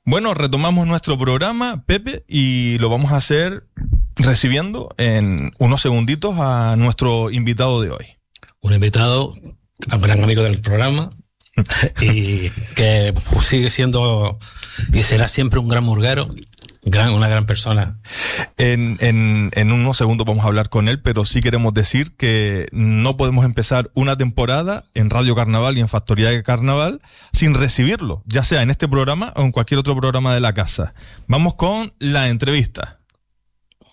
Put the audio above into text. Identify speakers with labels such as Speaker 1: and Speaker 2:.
Speaker 1: Bueno, retomamos nuestro programa, Pepe, y lo vamos a hacer recibiendo en unos segunditos a nuestro invitado de hoy.
Speaker 2: Un invitado, un gran amigo del programa, y que sigue siendo y será siempre un gran murguero, una gran persona.
Speaker 1: En unos segundos vamos a hablar con él, pero sí queremos decir que no podemos empezar una temporada en Radio Carnaval y en Factoría de Carnaval sin recibirlo, ya sea en este programa o en cualquier otro programa de la casa. Vamos con la entrevista.